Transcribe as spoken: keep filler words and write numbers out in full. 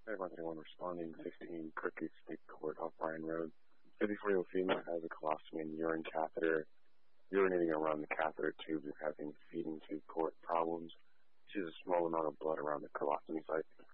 five one three one responding, sixteen Crooked State Court off Bryan Road. fifty-four-year-old female has a colostomy and urine catheter, urinating around the catheter tubes and having feeding tube port problems. She has a small amount of blood around the colostomy site.